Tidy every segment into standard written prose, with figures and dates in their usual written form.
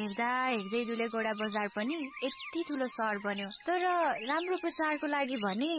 हेर्दा हेर्दै दुलेगौडा बजार पनि यति ठुलो सहर बन्यो, तर राम्रो प्रचारको लागि भने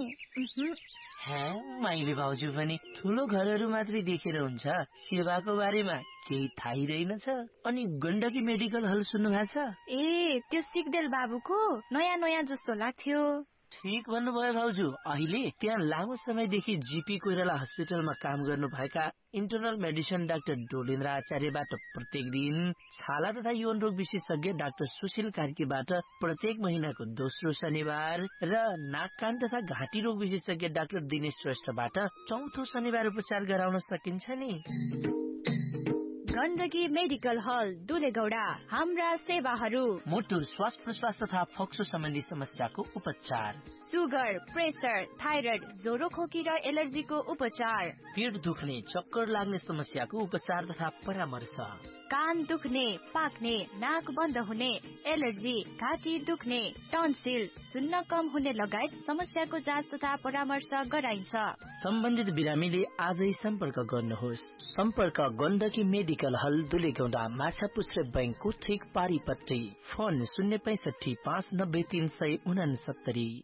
माइली भाउजू पनि ठुलो घरहरू मात्रै देखेर हुन्छ, सेवाको बारेमा केही थाहै रहेनछ। अनि गण्डकी मेडिकल हल सुन्नु भएको छ? ए, त्यो सिग्देल बाबुको नयाँ जस्तो लाग्थ्यो। ठीक भन्नुभयो भाउजू। अहिले त्यहाँ लामो समयदेखि जीपी कोइराला हस्पिटलमा काम गर्नु भएका इन्टरनल मेडिसिन डाक्टर डोलेन्द्र आचार्यबाट प्रत्येक दिन, छाला तथा यौन रोग विशेषज्ञ डाक्टर सुशील कार्कीबाट प्रत्येक महिनाको दोस्रो शनिबार र नाक कान तथा घाँटी रोग विशेषज्ञ डाक्टर दिनेश श्रेष्ठबाट चौथो शनिबार उपचार गराउन सकिन्छ नि। गण्डकी मेडिकल हल दुलेगौडा, हाम्रा सेवाहरू: मुटु, श्वास प्रश्वास तथा फोक्सो सम्बन्धी समस्याको उपचार, सुगर, प्रेसर, थाइरोइड, ज्वरो खोकी र एलर्जीको उपचार, पेट दुख्ने, चक्कर लाग्ने समस्याको उपचार तथा परामर्श, कान दुख्ने, पाक्ने, नाक बन्द हुने, एलर्जी, घाँटी दुख्ने, टन्सिल, सुन्न कम हुने लगायत समस्याको जाँच तथा परामर्श गराइन्छ। सम्बन्धित बिरामीले आजै सम्पर्क गर्नुहोस्। सम्पर्क गण्डकी मेडिकल हल दुलेगौडा, माछापुच्छ्रे बैंकको ठीक पारिपट्टि। फोन 065 590 369।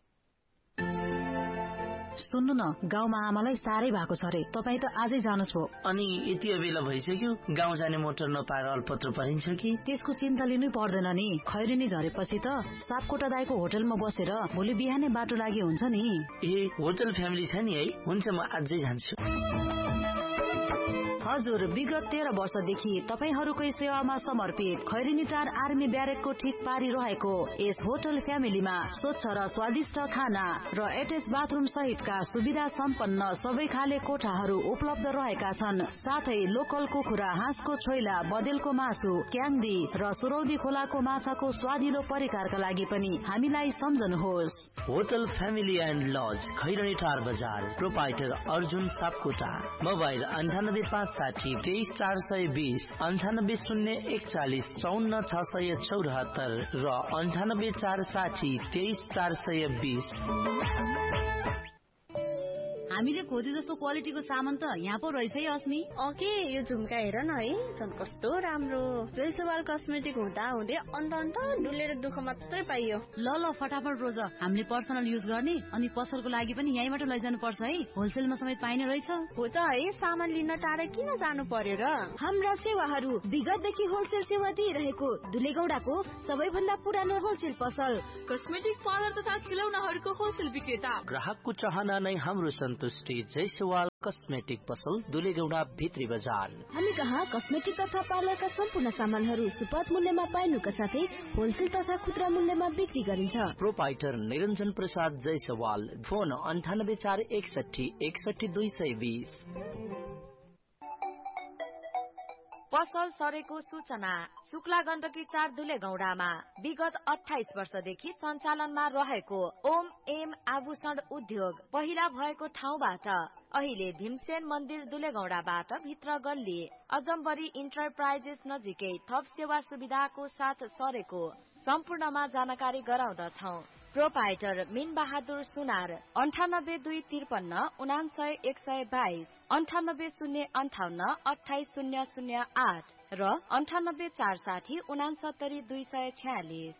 सुन्नु न, गाउँमा आमालाई साह्रै भएको छ रे, तपाईँ त आजै जानुस् भो। अनि यति बेला भइसक्यो, गाउँ जाने मोटर नपाएर अल्पत्र परिन्छ कि? त्यसको चिन्ता लिनै पर्दैन नि। खैरेनी झरेपछि त सापकोटा दाइको होटलमा बसेर भोलि बिहानै बाटो लागि हुन्छ नि। ए, होटल फ्यामिली छ नि है? हुन्छ, म आजै जान्छु। हजुर, विगत 13 वर्षदेखि तपाईहरूकै सेवामा समर्पित खैरेनी टार आर्मी ब्यारेकको ठीक पारी रहेको यस होटल फ्यामिलीमा स्वच्छ र स्वादिष्ट खाना र एटेच बाथरुम सहितका सुविधा सम्पन्न सबै खाले कोठाहरू उपलब्ध रहेका छन्। साथै लोकल कुखुरा, हाँसको छोइला, बदेलको मासु, क्याङ्दी र सुरौदी खोलाको माछाको स्वादिलो परिकारका लागि पनि हामीलाई सम्झनुहोस्। Hotel family and lodge, Khairani टार बजार। प्रोपाइटर अर्जुन सापकोटा। मोबाइल 9856 23420, 980140 54674 र 98460 23420। हामीले खोजे जस्तो क्वालिटीको सामान त यहाँ पो रहेछ है अस्मी। ओके, यो झुम्का हेर न है, झन् कस्तो राम्रो। जयसवाल कस्मेटिक हुँदा हुँदै अन्त डुलेर दुःख मात्रै पाइयो। ल फटाफट रोज, हामीले पर्सनल युज गर्ने अनि पसलको लागि पनि यहीँबाट लैजानु पर्छ है। होलसेलमा समेत पाइने रहेछ। हो त है, सामान लिन टाढा किन जानु पर्यो र? हाम्रा सेवाहरू विगतदेखि होलसेल सेवा दिइरहेको दुलेगौडाको सबैभन्दा पुरानो होलसेल पसल, कस्मेटिक पार्लर तथा खिलौनाहरूको होलसेल विक्रेता। ग्राहकको चाहना नै हाम्रो सन्तुष्टि। जयसवाल कस्मेटिक पसल, दुलेगौडा भित्री बजार। हामी कहाँ कस्मेटिक तथा पार्लरका सम्पूर्ण सामानहरू सुपथ मूल्यमा पाइनुका साथै होलसेल तथा खुद्रा मूल्यमा बिक्री गरिन्छ। प्रोपाइटर निरञ्जन प्रसाद जयसवाल। फोन 98461 61220। पसल सरेको सूचना। शुक्ला गण्डकी 4 दुलेगौडामा विगत 28 वर्षदेखि सञ्चालनमा रहेको ओम एम आभूषण उद्योग पहिला भएको ठाउँबाट अहिले भीमसेन मन्दिर दुलेगौडाबाट भित्र गल्ली अजम्बरी इन्टरप्राइजेस नजिकै थप सेवा सुविधाको साथ सरेको सम्पूर्णमा जानकारी गराउँदछौ। प्रोपाइटर मीन बहादुर सुनार। 9825 99122, 9805 28008 र 98460 69246।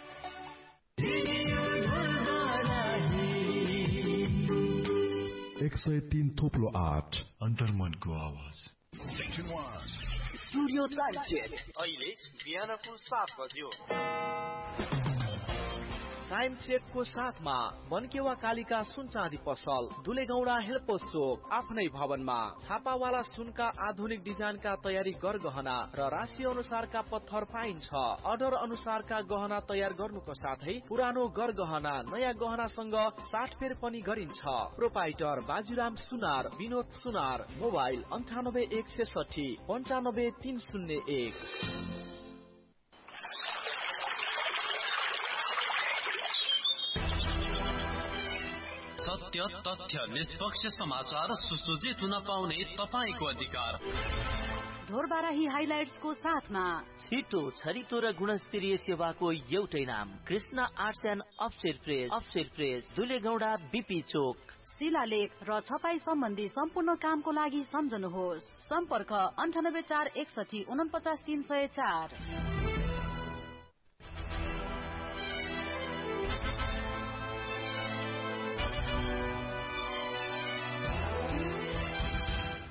103 थोप्लो 8 अन्तर्मनको आवाज। Studio time check. अहिले बिहानको 7 बज्यो। टाइम चेकको साथमा बनकेवा कालिका सुन चाँदी पसल, दुलेगौडा हेल्पोस चोक, आफ्नै भवनमा छापावाला सुनका आधुनिक डिजाइनका तयारी गरगहना र राशि अनुसारका पत्थर पाइन्छ। अर्डर अनुसारका गहना तयार गर्नुको साथै पुरानो गरगहना नयाँ गहनासँग साटफेर पनि गरिन्छ। प्रोपाइटर बाजुराम सुनार, विनोद सुनार। मोबाइल 98160 95301। सत्य, तथ्य, निष्पक्ष समाचार सुसज्जित हुन पाउने तपाईको अधिकार। ढोरबाराही हाइलाइट्सको साथमा छिटो, छरितो र गुणस्तरीय सेवाको एउटै नाम, Krishna arts and offset press, दुलेगौडा BP चोक। शिलालेख र छपाई सम्बन्धी सम्पूर्ण कामको लागि सम्झनुहोस्। सम्पर्क 98461 49304।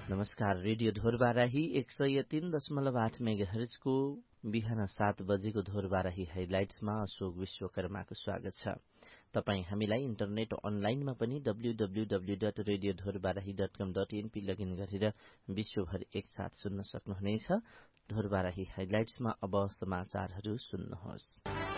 नमस्कार, रेडियो ढोरबाराही 103.8 मेगाहर्जको बिहान 7 बजेको ढोरबाराही हाइलाइट्समा अशोक विश्वकर्माको स्वागत छ। तपाई हामीलाई इन्टरनेट अनलाइनमा पनि www.radiodhorbarahi.com.np लगइन गरेर विश्वभर एकसाथ सुन्न सक्नुहुनेछ। ढोरबाराही हाइलाइट्समा अब समाचारहरू सुन्नुहोस्।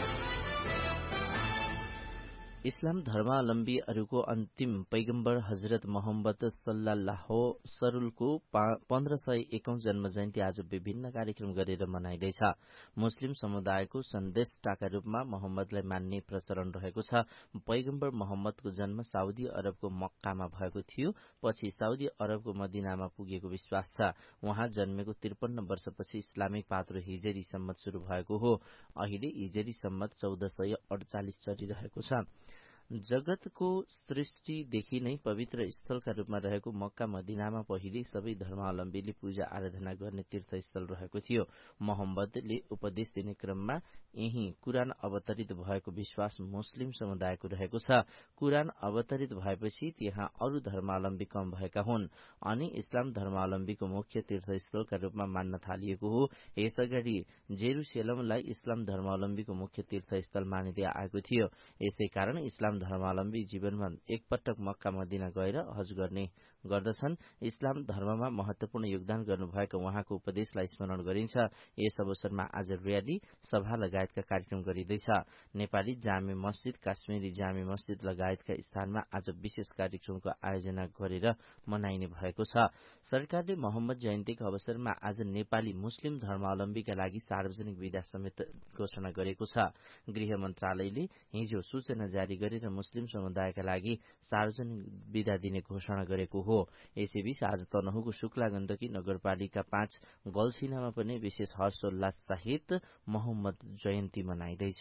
इस्लाम धर्मावलम्बीहरूको अन्तिम पैगम्बर हजरत मोहम्मद सल्लल्लाहु सरुलको 1501औं जन्म जयन्ती आज विभिन्न कार्यक्रम गरेर मनाइँदैछ। मुस्लिम समुदायको सन्देशटाका रूपमा मोहम्मदलाई मान्ने प्रचलन रहेको छ। पैगम्बर मोहम्मदको जन्म साउदी अरबको मक्कामा भएको थियो। पछि साउदी अरबको मदीनामा पुगेको विश्वास छ। उहाँ जन्मेको 53 वर्षपछि इस्लामिक पात्रो हिजरी सम्मत शुरू भएको हो। अहिले हिजरी सम्मत 1448 चलिरहेको छ। जगतको सृष्टिदेखि नै पवित्र स्थलका रूपमा रहेको मक्का मदीनामा पहिले सबै धर्मावलम्बीले पूजा आराधना गर्ने तीर्थस्थल रहेको थियो। मोहम्मदले उपदेश दिने क्रममा यही कुरान अवतरित भएको विश्वास मुस्लिम समुदायको रहेको छ। कुरान अवतरित भएपछि त्यहाँ अरू धर्मावलम्बी कम भएका हुन् अनि इस्लाम धर्मावलम्बीको मुख्य तीर्थस्थलका रूपमा मान्न थालिएको हो। यसअगाडि जेरुसलेमलाई इस्लाम धर्मावलम्बीको मुख्य तीर्थस्थल मानिँदै आएको थियो। यसै कारण इस्लाम धर्मावलम्बी जीवनमा एकपटक मक्का मदीना गएर हज गर्ने गर्दछन्। इस्लाम धर्ममा महत्वपूर्ण योगदान गर्नुभएको उहाँको उपदेशलाई स्मरण गरिन्छ। यस अवसरमा आज र्याली, सभा लगायतका कार्यक्रम गरिँदैछ। नेपाली जामे मस्जिद, काश्मीरी जामे मस्जिद लगायतका स्थानमा आज विशेष कार्यक्रमको आयोजना गरेर मनाइने भएको छ। सरकारले मोहम्मद जयन्तीको अवसरमा आज नेपाली मुस्लिम धर्मावलम्बीका लागि सार्वजनिक बिदा समेत घोषणा गरेको छ। गृह मन्त्रालयले हिजो सूचना जारी गरेर मुस्लिम समुदायका लागि सार्वजनिक बिदा दिने घोषणा गरेको हो। यसैबीच आज तनहुँको शुक्ला गण्डकी नगरपालिका 5 गल्छिनामा पनि विशेष हर्षोल्लास सहित मोहम्मद जयन्ती मनाइँदैछ।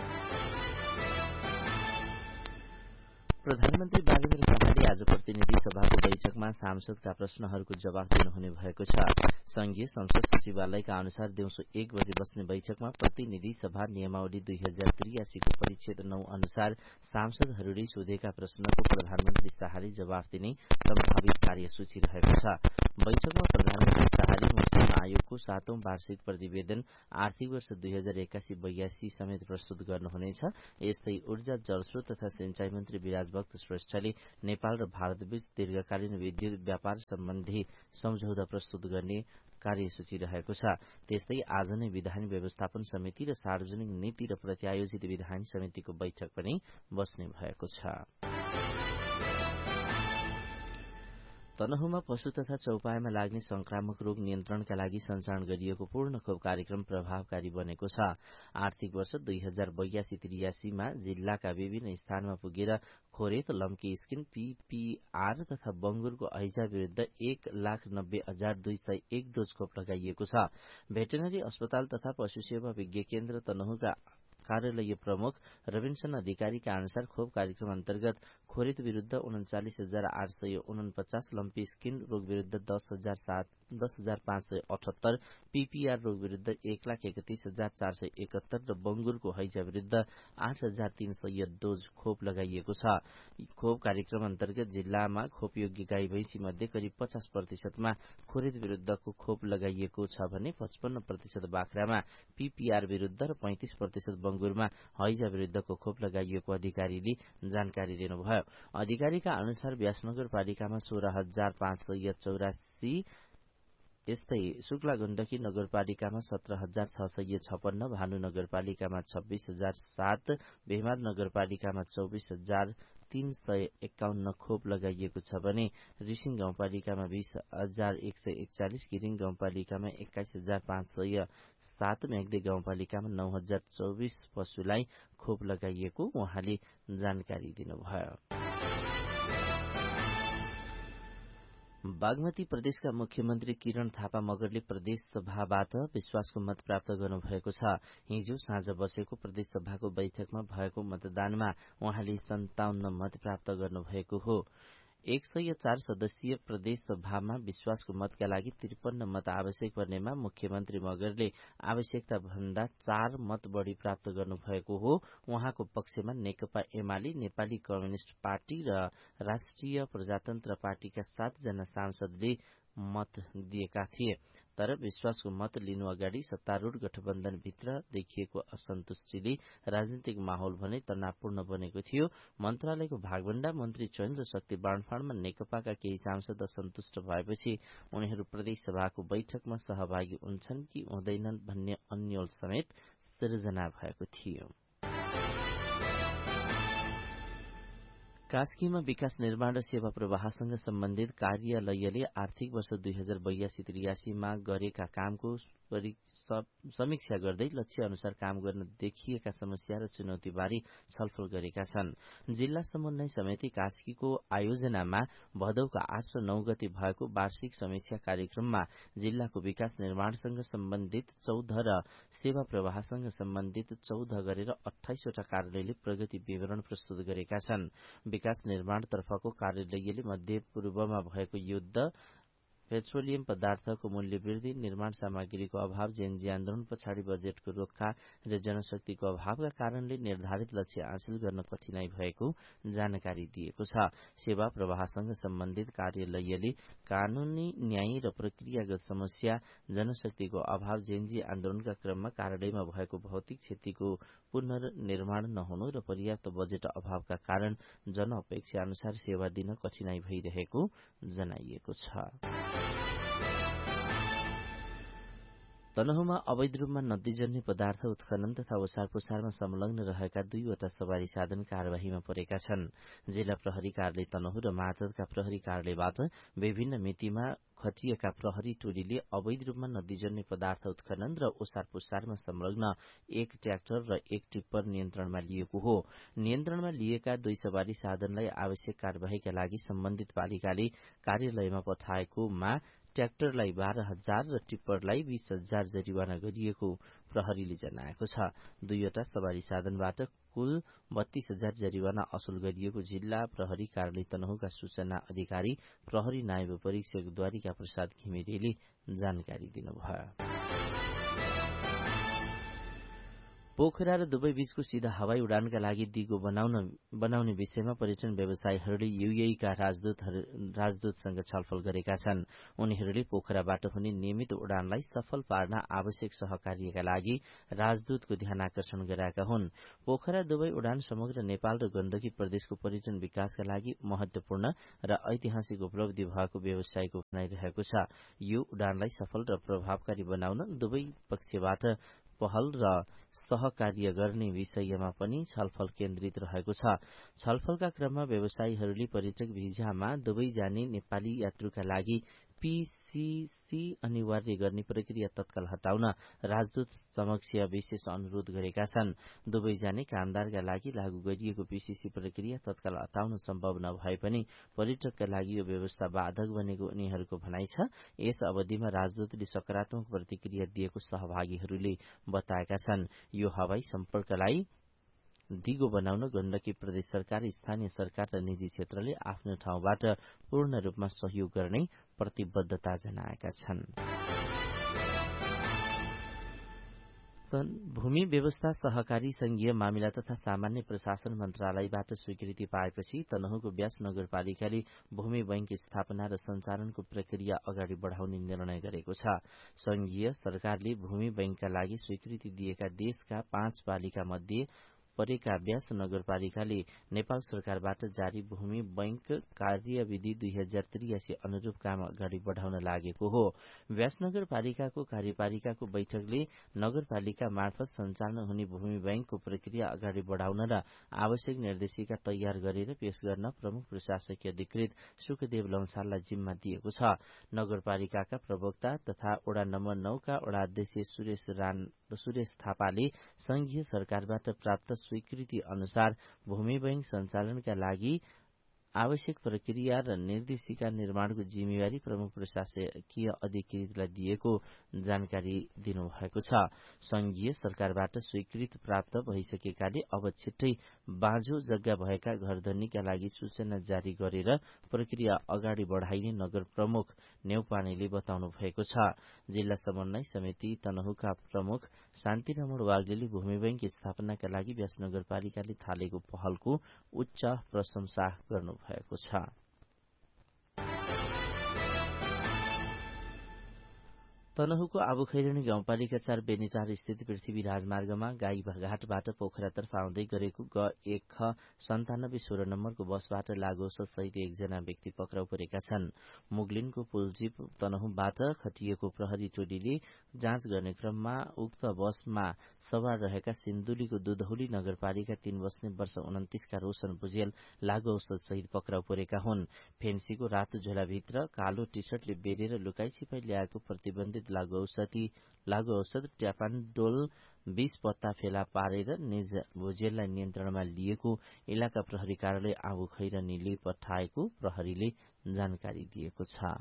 प्रधानमन्त्री बागेन्द्र थापाले आज प्रतिनिधि सभाको बैठकमा सांसदका प्रश्नहरूको जवाफ दिनुहुने भएको छ। संघीय संसद सचिवालयका अनुसार दिउँसो 1 बजे बस्ने बैठकमा प्रतिनिधि सभा नियमावली 2083 को परिच्छेद 9 अनुसार सांसदहरूले सोधेका प्रश्नको प्रधानमन्त्री शाहले जवाफ दिने सम्भावित कार्यसूची रहेको छ। बैठकमा प्रधानमन्त्री शाहले मुस्लिम आयोगको 7औं वार्षिक प्रतिवेदन आर्थिक वर्ष 2081-82 समेत प्रस्तुत गर्नुहुनेछ। यस्तै ऊर्जा, जलस्रोत तथा सिंचाई मन्त्री विराज भक्त श्रेष्ठले नेपाल र भारतबीच दीर्घकालीन विद्युत व्यापार सम्बन्धी सम्झौता प्रस्तुत गर्ने कार्यसूची रहेको छ। त्यस्तै आज नै विधान व्यवस्थापन समिति र सार्वजनिक नीति र प्रत्यायोजित विधान समितिको बैठक पनि बस्ने भएको छ। तनहुँमा पशु तथा चौपायामा लाग्ने संक्रामक रोग नियन्त्रणका लागि सञ्चालन गरिएको पूर्ण खोप कार्यक्रम प्रभावकारी बनेको छ। आर्थिक वर्ष 2082-83 मा जिल्लाका विभिन्न स्थानमा पुगेर खोरेत, लम्की स्किन, पीपीआर तथा बंगुरको हैजा विरुद्ध 1,90,201 डोज खोप लगाइएको छ। भेटेनरी अस्पताल तथा पशु सेवा विज्ञ केन्द्र तनहुँका कार्यालय प्रमुख रविन्सन अधिकारीका अनुसार खोप कार्यक्रम अन्तर्गत खोरेत विरुद्ध 39,849, लम्पी स्किन रोग विरुद्ध 10,578, पीपीआर रोग विरुद्ध 1,31,471 र बंगुरको हैजा विरुद्ध 8,300 डोज खोप लगाइएको छ। खोप कार्यक्रम अन्तर्गत जिल्लामा खोपयोग्य गाई भैंसी मध्ये करिब 50% खोरेत विरुद्धको खोप लगाइएको छ भने 55% बाख्रामा पीपीआर विरुद्ध र 35% बंगुरमा हैजा विरुद्धको खोप लगाइएको अधिकारीले जानकारी दिनुभयो। अधिकारीका अनुसार व्यास नगरपालिकामा 16,584, यस्तै शुक्ला गण्डकी नगरपालिकामा 17,656, भानु नगरपालिकामा 26,007, भेमार नगरपालिकामा 24,351 खोप लगाइएको छ भने रिसिङ गाउँपालिकामा 20,141, गिरिङ गाउँपालिकामा 21,507, मेघदे गाउँपालिकामा 9,024 पशुलाई खोप लगाइएको उहाँले जानकारी दिनुभयो। बागमती प्रदेशका मुख्यमन्त्री किरण थापा मगरले प्रदेश सभाबाट विश्वासको मत प्राप्त गर्नुभएको छ। हिजो साँझ बसेको प्रदेश सभाको बैठकमा भएको मतदानमा उहाँले 57 मत प्राप्त गर्नुभएको हो। 104 सदस्यीय प्रदेश सभामा विश्वासको मतका लागि 53 मत आवश्यक पर्नेमा मुख्यमन्त्री मगरले आवश्यकता भन्दा 4 मत बढ़ी प्राप्त गर्नुभएको हो। उहाँको पक्षमा नेकपा एमाले, नेपाली कम्युनिष्ट पार्टी र राष्ट्रिय प्रजातन्त्र पार्टीका 7 जना सांसदले मत दिएका थिए। तर विश्वासको मत लिनु अगाडि सत्तारूढ़ गठबन्धनभित्र देखिएको असन्तुष्टिले राजनीतिक माहौल भने तनावपूर्ण बनेको थियो। मन्त्रालयको भागभण्डा, मन्त्री चयन र शक्ति बाँडफाँडमा नेकपाका केही सांसद असन्तुष्ट भएपछि उनीहरू प्रदेश सभाको बैठकमा सहभागी हुन्छन् कि हुँदैनन् भन्ने अन्यल समेत सिर्जना भएको थियो। कास्कीमा विकास निर्माण र सेवा प्रवाहसँग सम्बन्धित कार्यालयले आर्थिक वर्ष 2082-83 मा गरेका कामको समीक्षा गर्दै लक्ष्य अनुसार काम गर्न देखिएका समस्या र चुनौतीबारे छलफल गरेका छन्। जिल्ला समन्वय समिति कास्कीको आयोजनामा भदौका 8 र 9 गते भएको वार्षिक समीक्षा कार्यक्रममा जिल्लाको विकास निर्माणसँग सम्बन्धित 14 र सेवा प्रवाहसँग सम्बन्धित 14 गरेर 28 वटा कार्यालयले प्रगति विवरण प्रस्तुत गरेका छन्। विकास निर्माणतर्फको कार्यालयले मध्यपूर्वमा भएको युद्ध, पेट्रोलियम पदार्थको मूल्य वृद्धि, निर्माण सामग्रीको अभाव, जेनजी आन्दोलन पछाडि बजेटको रोक्खा र जनशक्तिको अभावका कारणले निर्धारित लक्ष्य हासिल गर्न कठिनाई भएको जानकारी दिएको छ। सेवा प्रवाहसँग सम्बन्धित कार्यालयले कानूनी, न्याय र प्रक्रियागत समस्या, जनशक्तिको अभाव, जेनजी आन्दोलनका क्रममा कार्यालयमा भएको भौतिक क्षतिको पुनर्निर्माण नहुनु र पर्याप्त बजेट अभावका कारण जनअपेक्षा अनुसार सेवा दिन कठिनाई भइरहेको जनाइएको छ। तनहुमा अवैध रूपमा नदीजन्य पदार्थ उत्खनन तथा ओसार पुसारमा संलग्न रहेका 2 वटा सवारी साधन कार्यवाहीमा परेका छन्। जिल्ला प्रहरी कार्यालय तनहु र मातहतका प्रहरी कार्यालयबाट विभिन्न मितिमा खटिएका प्रहरी टोलीले अवैध रूपमा नदीजन्य पदार्थ उत्खनन र ओसार पुसारमा संलग्न 1 ट्र्याक्टर र 1 टिप्पर नियन्त्रणमा लिएको हो। नियन्त्रणमा लिएका 2 सवारी साधनलाई आवश्यक कार्यवाहीका लागि सम्बन्धित पालिकाले कार्यालयमा पठाएकोमा ट्र्याक्टरलाई 12,000 र टिप्परलाई 20,000 जरिवाना गरिएको प्रहरीले जनाएको छ। 2 वटा सवारी साधनबाट कुल 32,000 जरिवाना असुल गरिएको जिल्ला प्रहरी कार्यालय तनहुका सूचना अधिकारी प्रहरी नायब परीक्षक द्वारिका प्रसाद घिमिरेले जानकारी दिनुभयो। पोखरा र दुबई बीचको सीधा हवाई उडानका लागि दिगो बनाउने विषयमा पर्यटन व्यवसायीहरूले यूएईका राजदूतसँग छलफल गरेका छन्। उनीहरूले पोखराबाट हुने नियमित उडानलाई सफल पार्न आवश्यक सहकार्यका लागि राजदूतको ध्यान आकर्षण गराएका हुन्। पोखरा दुबई उडान समग्र नेपाल र गण्डकी प्रदेशको पर्यटन विकासका लागि महत्वपूर्ण र ऐतिहासिक उपलब्धि भएको व्यवसायको भनाइरहेको छ। यो उडानलाई सफल र प्रभावकारी बनाउन दुवै पक्षबाट पहल र सहकार्य गर्ने विषयमा पनि छलफल केन्द्रित रहेको छ। छलफलका क्रममा व्यवसायीहरूले पर्यटक भिजामा दुबई जाने नेपाली यात्रुका लागि पीसीसी अनिवार्य गर्ने प्रक्रिया तत्काल हटाउन राजदूत समक्ष विशेष अनुरोध गरेका छन्। दुबई जाने कामदारका लागि लागू गरिएको पीसीसी प्रक्रिया तत्काल हटाउन सम्भव नभए पनि पर्यटकका लागि यो व्यवस्था बाधक बनेको उनीहरूको भनाइ छ। यस अवधिमा राजदूतले सकारात्मक प्रतिक्रिया दिएको सहभागीहरूले बताएका छन्। यो हवाई सम्पर्कलाई दिगो बनाउन गण्डकी प्रदेश सरकार, स्थानीय सरकार र निजी क्षेत्रले आफ्नो ठाउँबाट पूर्ण रूपमा सहयोग गर्ने प्रतिबद्धता जनाएका छन्। भूमि व्यवस्था सहकारी संघीय मामिला तथा सामान्य प्रशासन मन्त्रालयबाट स्वीकृति पाएपछि तनहुको व्यास नगरपालिकाले भूमि बैंक स्थापना र सञ्चालनको प्रक्रिया अगाडि बढ़ाउने निर्णय गरेको छ। संघीय सरकारले भूमि बैंकका लागि स्वीकृति दिएका देशका 5 पालिका मध्ये परेका व्यास नगरपालिकाले नेपाल सरकारबाट जारी भूमि बैंक कार्यविधि 2083 अनुरूप काम अगाडि बढ़ाउन लागेको हो। व्यास नगरपालिकाको कार्यपालिकाको बैठकले नगरपालिका मार्फत सञ्चालन हुने भूमि बैंकको प्रक्रिया अगाडि बढ़ाउन र आवश्यक निर्देशिका तयार गरेर पेश गर्न प्रमुख प्रशासकीय अधिकृत सुखदेव लम्साललाई जिम्मा दिएको छ। नगरपालिकाका प्रवक्ता तथा वडा नम्बर 9 का वडा अध्यक्ष सुरेश थापाले संघीय सरकारबाट प्राप्त स्वीकृति अनुसार भूमि बैंक सञ्चालनका लागि आवश्यक प्रक्रिया र निर्देशिका निर्माणको जिम्मेवारी प्रमुख प्रशासकीय अधिकृतलाई दिएको जानकारी दिनुभएको छ। संघीय सरकारबाट स्वीकृति प्राप्त भइसकेकाले अब छिट्टै बाँझो जग्गा भएका घरधनीका लागि सूचना जारी गरेर प्रक्रिया अगाडि बढ़ाइने नगर प्रमुख नेउपानेले बताउनु भएको छ। जिल्ला समन्वय समिति तनहुका प्रमुख शान्तिरमण वाग्लेले भूमि बैंक स्थापनाका लागि व्यास नगरपालिकाले थालेको पहलको उच्च प्रशंसा गर्नु भएको छ। तनहुको आबुखैरनी गाउँपालिका 4 बेनीटार स्थित पृथ्वी राजमार्गमा गाईघाटबाट पोखरातर्फ आउँदै गरेको ग 1 ख 9716 नम्बरको बसबाट लागोसत सहित एकजना व्यक्ति पक्राउ परेका छन्। मुगलिनको पुलजीप तनहुबाट खटिएको प्रहरी टोलीले जाँच गर्ने क्रममा उक्त बसमा सवार रहेका सिन्धुलीको दुधौली नगरपालिका 3 बस्ने वर्ष 29 का रोशन भुजेल लागोसत सहित पक्राउ परेका हुन्। फेन्सीको रातो झोलाभित्र कालो टी शर्टले बेरेर लुकाई छिपाई ल्याएको प्रतिबन्धित लागु औषध ट्यापान्डोल 20 पत्ता फेला पारेर निज भुजेललाई नियन्त्रणमा लिएको इलाका प्रहरी कार्यालय आबुखैरनीले पठाएको प्रहरीले जानकारी दिएको छ।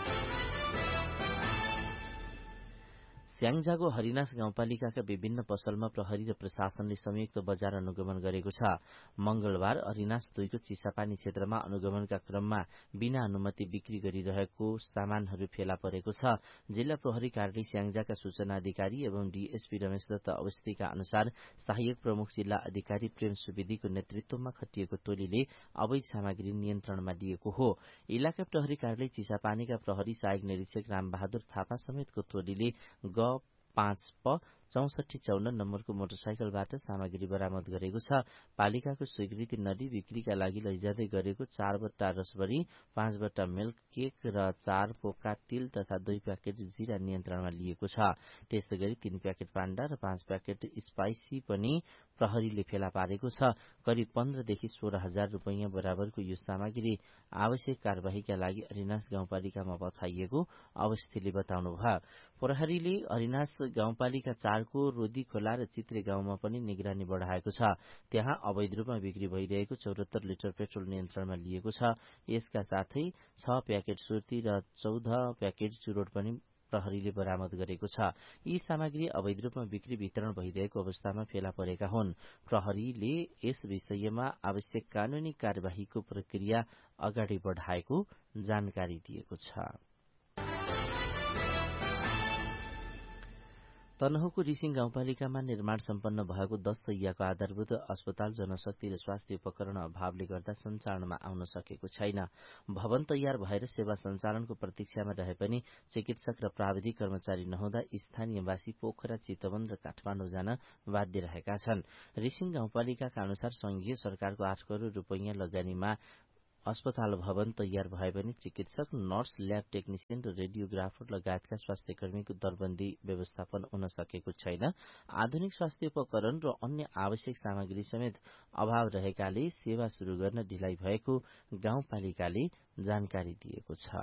स्याङ्जाको हरिनास गाउँपालिकाका विभिन्न पसलमा प्रहरी र प्रशासनले संयुक्त बजार अनुगमन गरेको छ। मंगलबार हरिनास 2 को चिसापानी क्षेत्रमा अनुगमनका क्रममा बिना अनुमति बिक्री गरिरहेको सामानहरू फेला परेको छ। जिल्ला प्रहरी कार्यालय स्याङ्जाका सूचना अधिकारी एवं डीएसपी रमेश दत्त अवस्थीका अनुसार सहायक प्रमुख जिल्ला अधिकारी प्रेम सुवेदीको नेतृत्वमा खटिएको टोलीले अवैध सामग्री नियन्त्रणमा लिएको हो। इलाका प्रहरी कार्यालय चिसापानीका प्रहरी सहायक निरीक्षक रामबहादुर थापा समेतको टोलीले 5 प 6454 नम्बरको मोटरसाइकलबाट सामग्री बरामद गरेको छ। पालिकाको स्वीकृति नदी बिक्रीका लागि लैजाँदै गरेको 4 बट्टा रसबरी, 5 बट्टा मिल्क केक र 4 पोका तिल तथा 2 प्याकेट जीरा नियन्त्रणमा लिएको छ। त्यस्तै गरी 3 प्याकेट पाण्डा र 5 प्याकेट स्पाइसी पनि प्रहरीले फेला पारेको छ। करिब 15 देखि 16,000 रुपैयाँ बराबरको यो सामग्री आवश्यक कार्यवाहीका लागि हरिनास गाउँपालिकामा पठाइएको अवस्थीले बताउनुभयो। प्रहरीले हरिनास गाउँपालिका 4 को रोदी खोला र चित्रे गाउँमा पनि निगरानी बढाएको छ। त्यहाँ अवैध रूपमा बिक्री भइरहेको 74 लिटर पेट्रोल नियन्त्रणमा लिएको छ। यसका साथै 6 प्याकेट सुर्ती र 14 प्याकेट चुरोट पनि प्रहरीले बरामद गरेको छ। यी सामग्री अवैध रूपमा बिक्री वितरण भइरहेको अवस्थामा फेला परेका हुन्। प्रहरीले यस विषयमा आवश्यक कानूनी कार्यवाहीको प्रक्रिया अगाडि बढाएको जानकारी दिएको छ। तनहुको रिसिङ गाउँपालिकामा निर्माण सम्पन्न भएको 10 शैय्याको आधारभूत अस्पताल जनशक्ति र स्वास्थ्य उपकरण अभावले गर्दा सञ्चालनमा आउन सकेको छैन। भवन तयार भएर सेवा सञ्चालनको प्रतीक्षामा रहे पनि चिकित्सक र प्राविधिक कर्मचारी नहुँदा स्थानीयवासी पोखरा, चितवन र काठमाडौँ जान बाध्य रहेका छन्। रिसिङ गाउँपालिकाका अनुसार संघीय सरकारको 8 करोड़ रुपैयाँ लगानीमा अस्पताल भवन तयार भए पनि चिकित्सक, नर्स, ल्याब टेक्निसियन र रेडियोग्राफर लगायतका स्वास्थ्य कर्मीको दरबन्दी व्यवस्थापन हुन सकेको छैन। आधुनिक स्वास्थ्य उपकरण र अन्य आवश्यक सामग्री समेत अभाव रहेकाले सेवा शुरू गर्न ढिलाइ भएको गाउँपालिकाले जानकारी दिएको छ।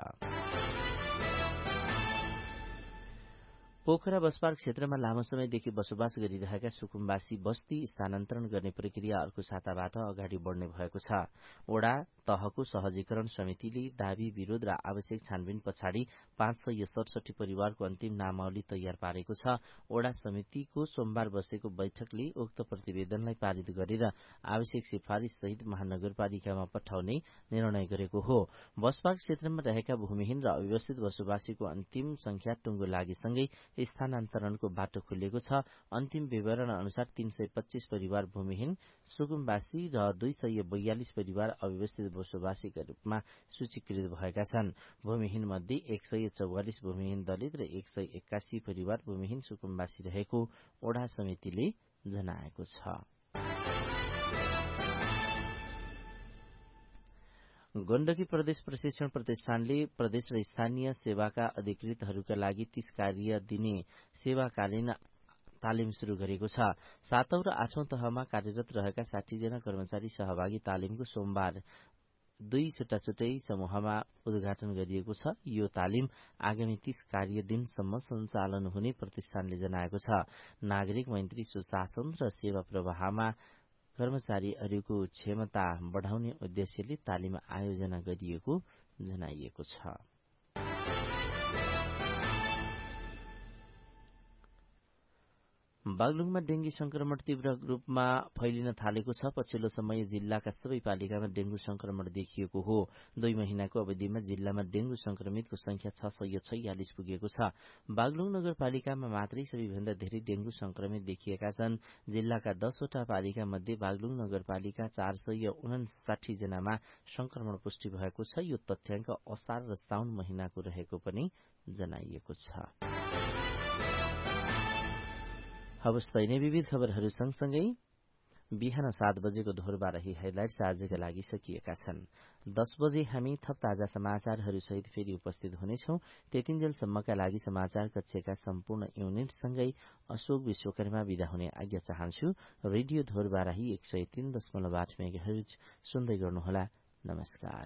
पोखरा बसपार्क क्षेत्रमा लामो समयदेखि बसोबास गरिरहेका सुकुम्बासी बस्ती स्थानान्तरण गर्ने प्रक्रिया अर्को साताबाट अगाडि बढ्ने भएको छ। ओडा तहको सहजीकरण समितिले दाबी विरोध र आवश्यक छानबिन पछाडि 567 परिवारको अन्तिम नामावली तयार पारेको छ। ओडा समितिको सोमबार बसेको बैठकले उक्त प्रतिवेदनलाई पारित गरेर आवश्यक सिफारिस सहित महानगरपालिकामा पठाउने निर्णय गरेको हो। बसपार्क क्षेत्रमा रहेका भूमिहीन र अव्यवस्थित बसोबासीको अन्तिम संख्या टुङ्गो लागेसँगै स्थानान्तरणको बाटो खुलेको छ। अन्तिम विवरण अनुसार 325 परिवार भूमिहीन सुकुम्बासी र 242 परिवार अव्यवस्थित बसोबासीका रूपमा सूचीकृत भएका छन्। भूमिहीन मध्ये 144 भूमिहीन दलित र 181 परिवार भूमिहीन सुकुम्बासी रहेको ओडा समितिले जनाएको छ। गण्डकी प्रदेश प्रशिक्षण प्रतिष्ठानले प्रदेश र स्थानीय सेवाका अधिकृतहरूका लागि 30 कार्य दिने सेवाकालीन तालिम शुरू गरेको छ। 7औं र 8औं तहमा कार्यरत रहेका 60 जना कर्मचारी सहभागी तालिमको सोमबार 2 छुट्टा-छुट्टै समूहमा उद्घाटन गरिएको छ। यो तालिम आगामी 30 कार्य दिनसम्म सञ्चालन हुने प्रतिष्ठानले जनाएको छ। नागरिक मैत्री, सुशासन र सेवा प्रवाहमा कर्मचारीहरूको क्षमता बढाउने उद्देश्यले तालिम आयोजना गरिएको जनाइएको छ। बागलुङमा डेंगू संक्रमण तीव्र रूपमा फैलिन थालेको छ। पछिल्लो समय जिल्लाका सबै पालिकामा डेंगू संक्रमण देखिएको हो। 2 महिनाको अवधिमा जिल्लामा डेंगू संक्रमितको संख्या 646 पुगेको छ। बागलुङ नगरपालिकामा मात्रै सबैभन्दा धेरै डेंगू संक्रमित देखिएका छन्। जिल्लाका 10 वटा पालिका मध्ये बागलुङ नगरपालिका 459 जनामा संक्रमण पुष्टि भएको छ। यो तथ्याङ्क असार र साउन महिनाको रहेको पनि जनाइएको छ। हवस् त, यिनै विविध खबरहरू सँगसँगै बिहान 7 बजेको ढोरबारही हेडलाइट्स आजका लागि सकिएका छन्। 10 बजे हामी थप ताजा समाचारहरूसहित फेरि उपस्थित हुनेछौं। त्यतिन्जेलसम्मका लागि समाचार कक्षका सम्पूर्ण युनिटसँगै अशोक विश्वकर्मा विदा हुने आज्ञा चाहन्छु। रेडियो ढोरबाराही 103.8 मेगाहर्ज सुन्दै गर्नुहोला। नमस्कार।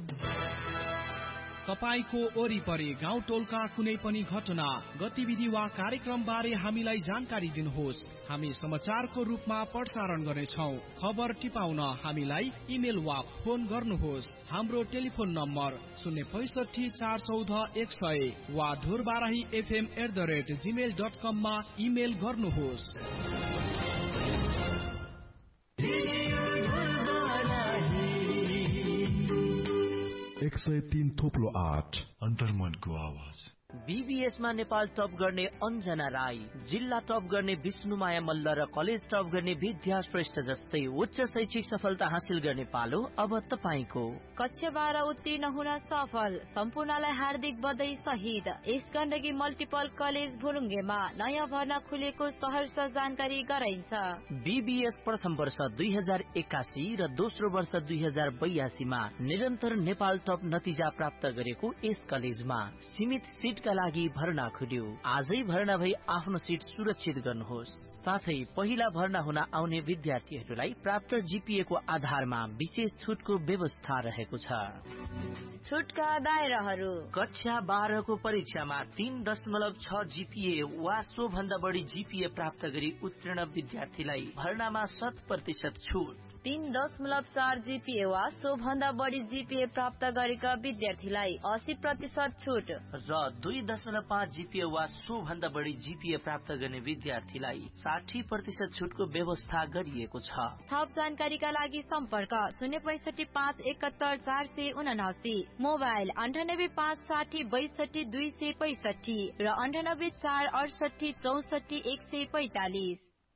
तपाईको वरिपरि गाउँ टोलका कुनै पनि घटना, गतिविधि वा कार्यक्रम बारे हामीलाई जानकारी दिनुहोस्। हामी समाचारको रूपमा प्रसारण गर्नेछौं। खबर टिपाउन हामीलाई इमेल वा फोन गर्नुहोस्। हाम्रो टेलिफोन नम्बर 065 414 100 वा ढोरबाराही fm@gmail.com मा इमेल गर्नुहोस्। 103.8 अन्तर्मनको आवाज। बीबीएसमा नेपाल टप गर्ने अन्जना राई, जिल्ला टप गर्ने विष्णुमाया मल्ल र कलेज टप गर्ने विद्या श्रेष्ठ जस्तै उच्च शैक्षिक सफलता हासिल गर्ने पालो अब तपाईको। कक्षा 12 उत्तीर्ण हुन सफल सम्पूर्णलाई हार्दिक बधाई सहित यस गण्डकी मल्टिपल कलेज भुरुङ्गेमा नयाँ भर्ना खुलेको सहर्ष जानकारी गराइन्छ। बीबीएस प्रथम वर्ष 2081 र दोस्रो वर्ष 2082 मा निरन्तर नेपाल टप नतिजा प्राप्त गरेको यस कलेजमा सीमित सीटका लागि भर्ना खुल्यो। आजै भर्ना भई आफ्नो सीट सुरक्षित गर्नुहोस्। साथै पहिला भर्ना हुन आउने विद्यार्थीहरूलाई प्राप्त जीपीए को आधारमा विशेष छुटको व्यवस्था रहेको छ। छुटका दायराहरू: कक्षा 12 को परीक्षामा 3.6 जीपीए वा सो भन्दा बढी जीपीए प्राप्त गरी उत्तीर्ण विद्यार्थीलाई भर्नामा 100% छुट। 3.4 जीपीए वा सो भन्दा बढी जीपीए प्राप्त गरेका विद्यार्थीलाई 80% छुट र 2.5 जीपीए वा सो भन्दा बढी जीपीए प्राप्त गर्ने विद्यार्थीलाई 60% छुटको व्यवस्था गरिएको छ। थप जानकारीका लागि सम्पर्क 065 571 479, मोबाइल 98 560 62 265 र 98 468 64 145।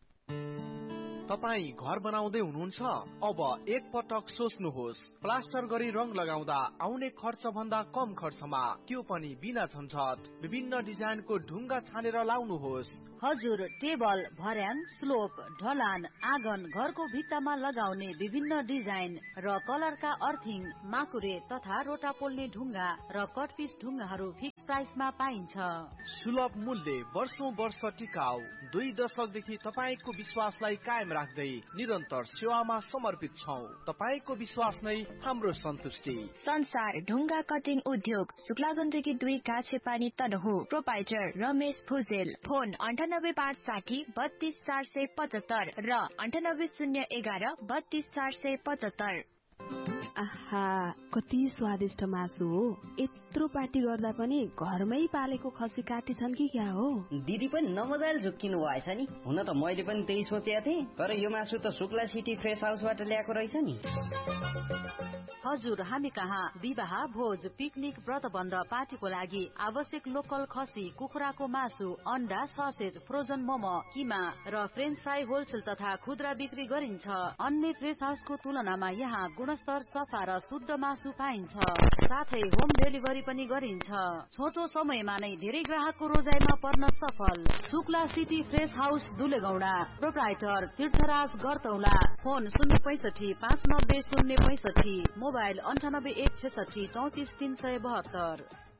तपाई घर बनाउँदै हुनुहुन्छ? अब एक पटक सोच्नुहोस्। प्लास्टर गरी रङ लगाउँदा आउने खर्च भन्दा कम खर्चमा, त्यो पनि बिना झन्झट, विभिन्न डिजाइनको ढुङ्गा छानेर लाउनुहोस्। हजुर, टेबल, भर्याङ, स्लोप, ढलान, आँगन, घरको भित्तामा लगाउने विभिन्न डिजाइन र कलरका अर्थिङ, माकुरे तथा रोटा पोल्ने ढुङ्गा र कटपिस ढुङ्गाहरू फिक्स प्राइसमा पाइन्छ। सुलभ मूल्य, वर्षौं वर्ष टिकाउ, 2 दशकदेखि तपाईको विश्वासलाई कायम राख्दै निरन्तर सेवामा समर्पित छौं। तपाईको विश्वास नै हाम्रो सन्तुष्टि। संसार ढुङ्गा कटिङ उद्योग, शुक्लागण्डकी 2 काछेपानी तनहु। प्रोपाइटर रमेश भुजेल। फोन 98 560 32 475 र 98 011 32 475। आहा, कति स्वादिष्ट मासु हो। यत्रो पार्टी गर्दा पनि घरमै पालेको खसी काटी छन् कि क्या हो? दिदी पनि नमजाले झुक्किनु भएछ नि। हुन त मैले पनि त्यही सोचेको थिएँ, तर यो मासु त शुक्ला सिटी फ्रेस हाउसबाट ल्याएको रहेछ नि। हजुर, हामी कहाँ विवाह, भोज, पिकनिक, व्रतबन्ध, पार्टीको लागि आवश्यक लोकल खसी, कुखुराको मासु, अन्डा, ससेज, फ्रोजन मोमो, किमा र फ्रेन्च फ्राई होलसेल तथा खुद्रा बिक्री गरिन्छ। अन्य फ्रेस हाउसको तुलनामा यहाँ गुणस्तर, सफा र शुद्ध मासु पाइन्छ। साथै होम डेलिभरी पनि गरिन्छ। छोटो समयमा नै धेरै ग्राहकको रोजाइमा पर्न सफल। Shukla city fresh house, दुलेगौडा। Proprietor तीर्थराज गरतौला। Phone 065 590 065, mobile 98 166 34 372।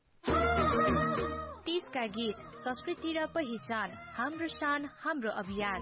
30 का गीत, संस्कृति र पहिचान, हाम्रो शान, हाम्रो अभियान।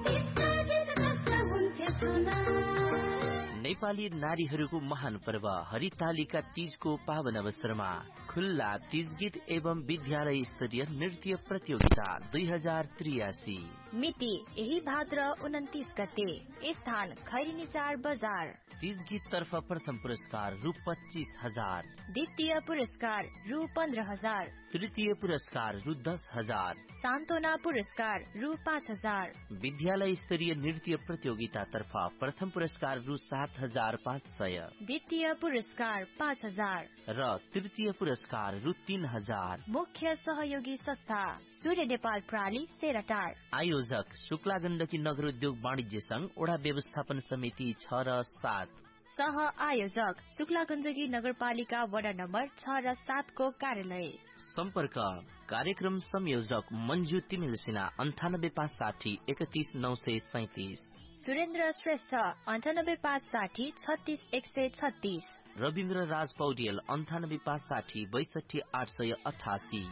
नेपाली नारीहरूको महान पर्व हरितालिका तीजको पावन अवसरमा खुल्ला तीज गीत एवं विद्यालय स्तरीय नृत्य प्रतियोगिता 2083। मिति यही भाद्र 29 गते। स्थान खैरिनी 4 बजार। तीज गीत तर्फ प्रथम पुरस्कार रु 25,000, द्वितीय पुरस्कार रु 15,000, तृतीय पुरस्कार रु 10,000, सान्त्वना पुरस्कार रु 5,000। विद्यालय स्तरीय नृत्य प्रतियोगिता तर्फ प्रथम पुरस्कार रु 7,500, द्वितीय पुरस्कार 5,000 र तृतीय पुरस्कार रु 3,000। मुख्य सहयोगी संस्था सूर्य नेपाल प्राली सेराटार। आयोजक शुक्ला गण्डकी नगर उद्योग वाणिज्य संघ, ओडा व्यवस्थापन समिति 6 र 7। सह आयोजक शुक्लागण्डकी नगरपालिका वडा नम्बर 6 र 7 को कार्यालय। सम्पर्क कार्यक्रम संयोजक मञ्जु तिमिल सिन्हा 9856 31937। सुरेन्द्र श्रेष्ठ 9856 36136। रविन्द्र राज पौडेल 9856 62888।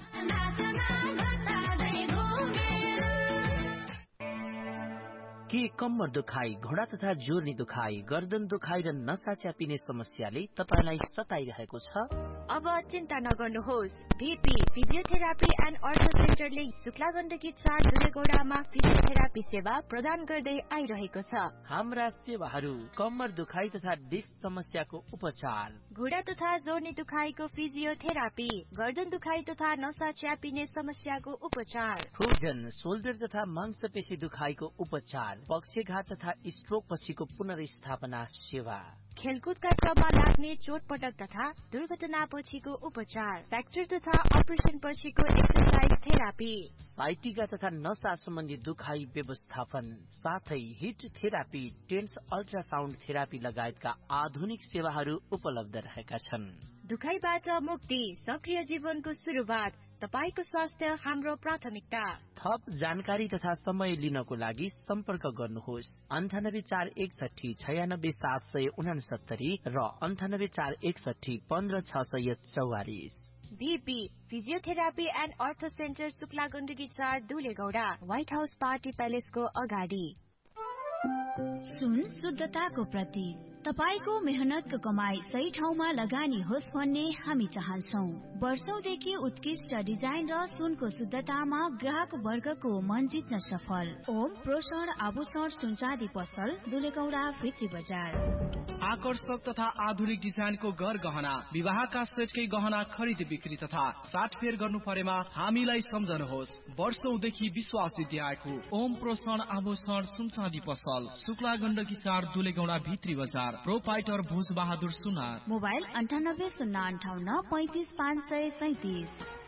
के कम्मर दुखाइ, घोडा तथा जोर्नी दुखाइ, गर्दन दुखाइ र नसा च्यापिने समस्याले तपाईलाई सताइरहेको छ? अब चिन्ता नगर्नुहोस्। भिपी फिजियोथेरापी एन्ड अर्थो सेन्टरले शुक्लागण्डकी 4 दुलेगौडामा फिजियोथेरापी सेवा प्रदान गर्दै आइरहेको छ। हाम्रा सेवाहरू कम्मर दुखाइ तथा डिस्क समस्याको उपचार, घोडा तथा जोर्नी दुखाइको फिजियोथेरापी, गर्दन दुखाइ तथा नसा च्यापिने समस्याको उपचार, फ्युजन शोल्डर तथा मांसपेशी दुखाइको उपचार, पक्षघात तथा स्ट्रोक पछिको पुनर्स्थापना सेवा, खेलकुदका क्रममा लाग्ने चोटपटक तथा दुर्घटना पछिको उपचार, फ्र्याक्चर तथा अपरेसन पछिको एक्सरसाइज थेरापी, साइटिका तथा नसा सम्बन्धी दुखाइ व्यवस्थापन, साथै hit therapy, tense ultrasound therapy लगायतका आधुनिक सेवाहरू उपलब्ध रहेका छन्। दुखाइबाट मुक्ति, सक्रिय जीवनको सुरुवात, तपाईको स्वास्थ्य हाम्रो प्राथमिकता। थप जानकारी तथा समय लिनको लागि सम्पर्क गर्नुहोस् 9841 96769 र 9841 15644। भिपी फिजियोथेरापी एन्ड अर्थो सेन्टर शुक्लागण्डकी 4 दुलेगौडा, व्हाइट हाउस पार्टी प्यालेसको अगाडि। सुन शुद्धताको प्रतीक, तपाईको मेहनतको कमाई सही ठाउँमा लगानी होस् भन्ने हामी चाहन्छौं। वर्षौंदेखि उत्कृष्ट डिजाइन र सुनको शुद्धतामा ग्राहक वर्गको मन जित्न सफल ओम प्रोषण आभूषण सुनचाँदी पसल, दुलेगौडा भित्री बजार। आकर्षक तथा आधुनिक डिजाइनको गहना, विवाहका सेटकै गहना खरिद बिक्री तथा साटफेर गर्नु परेमा हामीलाई सम्झनुहोस्। वर्षौंदेखि विश्वास जित्दै आएको ओम प्रोषण आभूषण सुनचाँदी पसल, शुक्लागण्डकी 4 दुलेगौडा भित्री बजार, प्रोपाइटर भोज बहादुर सुनार। मोबाइल 980558 35537।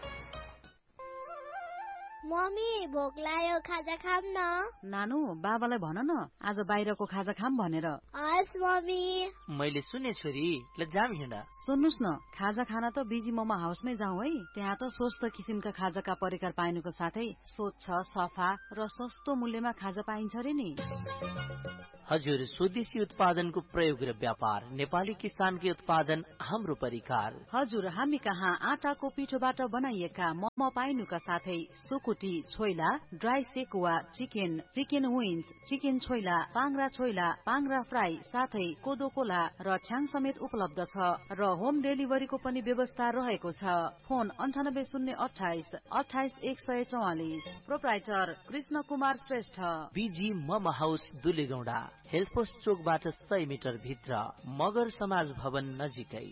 मम्मी भोक लाग्यो, खाजा खाम न। नानु बाबालाई भन न आज बाहिरको खाजा खाम भनेर। हस् मम्मी। मैले सुने छोरी, ल जाम हिँड। सुन्नुस् न, खाजा खाना त बिजी मोमो हाउसमै जाउँ है। त्यहाँ त स्वस्थ किसिमका खाजाका परिकार पाइनुको साथै स्वच्छ, सफा र सस्तो मूल्यमा खाजा पाइन्छ रे नि। हजुर, स्वदेशी उत्पादनको प्रयोग र व्यापार, नेपाली किसानकै उत्पादन हाम्रो परिकार। हजुर, हामी कहाँ आटाको पिठोबाट बनाइएका मोमो पाइनुका साथै सुकुटी, choila, dry sekuwa, chicken, chicken wings, chicken choila, पाङ्रा choila, पाङ्रा fry, साथै कोदो कोला र छ्याङ समेत उपलब्ध छ र होम डेलिभरीको पनि व्यवस्था रहेको छ। Phone 9808 28144। Proprietor Krishna Kumar Shrestha, busy momo house दुलेगौडा, health post चोकबाट 100 मिटर भित्र, मगर समाज भवन नजिकै।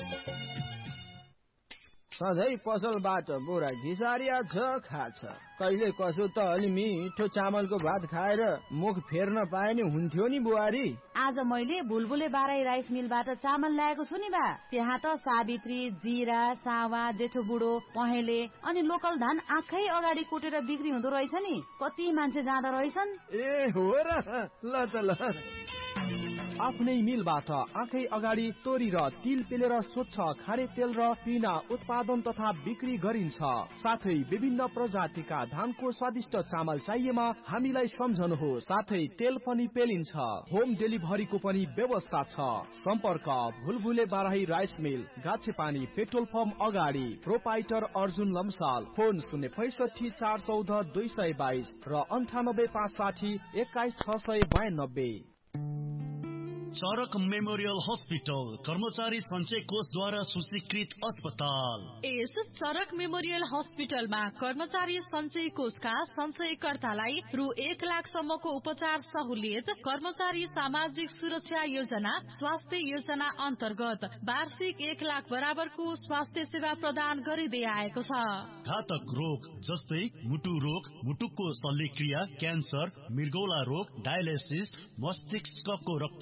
सधैँ पसलबाट बोरा घिसारिया छ खाछ, कहिले कसो त अलि मिठो चामलको भात खाएर मुख फेर्न पाए नि हुन्थ्यो नि बुहारी। आज मैले बुलबुले बाराई राइस मिलबाट चामल ल्याएको छु नि बा। त्यहाँ त सावित्री, जीरा, सावा, जेठो बुढो, पहेँले अनि लोकल धान आँखै अगाडि कुटेर बिक्री हुँदो रहेछ नि। कति मान्छे जाँदा रहेछन्। ए हो र, ल त ल। आफ्नै मिलबाट आँखै अगाडि तोरी र तिल पेलेर स्वच्छ खारे तेल र पिना उत्पादन तथा बिक्री गरिन्छ। साथै विभिन्न प्रजातिका धानको स्वादिष्ट चामल चाहिएमा हामीलाई सम्झनुहोस्। साथै तेल पनि पेलिन्छ। होम डेलिभरीको पनि व्यवस्था छ। सम्पर्क भुलभुले Barahi rice mill, गाछेपानी petrol pump अगाडि, प्रोपाइटर अर्जुन लम्साल। फोन 065 414 222 र 98 560 21 692। चरक मेमोरियल हस्पिटल, कर्मचारी सञ्चय कोषद्वारा सूचीकृत अस्पताल। यस चरक मेमोरियल हस्पिटलमा कर्मचारी सञ्चय कोषका सञ्चयकर्तालाई रु 1 लाखसम्मको उपचार सहुलियत, कर्मचारी सामाजिक सुरक्षा योजना, स्वास्थ्य योजना अन्तर्गत वार्षिक 1 लाख बराबरको स्वास्थ्य सेवा प्रदान गरिँदै आएको छ। घातक रोग जस्तै मुटु रोग, मुटुको शल्यक्रिया, क्यान्सर, मृगौला रोग, डायलिसिस, मस्तिष्कको रक्तस्राव,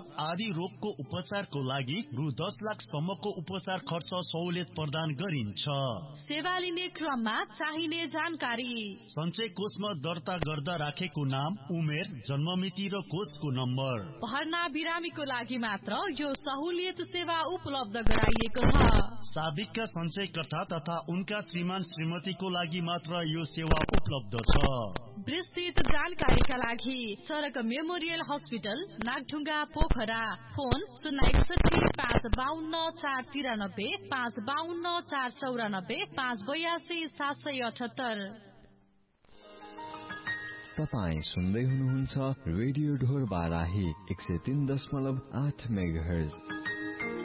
आदि रोगको उपचारको लागि रु 10 लाख सम्मको उपचार खर्च सहुलियत प्रदान गरिन्छ। सेवा लिने क्रममा चाहिने जानकारी: सञ्चय कोषमा दर्ता गर्दा राखेको नाम, उमेर, जन्ममिति र कोषको नम्बर। भर्ना बिरामीको लागि मात्र यो सहुलियत सेवा उपलब्ध गराइएको छ। साबिकका सञ्चयकर्ता तथा उनका श्रीमान श्रीमतीको लागि मात्र यो सेवा उपलब्ध छ। विस्तृत जानकारीका लागि सडक memorial hospital, Nagdhunga, Pokhara. Phone 061 552 493, 552 494, 582 778। तपाईँ सुन्दै हुनुहुन्छ रेडियो ढोर बाराही 103.8 मेगाहर्ज।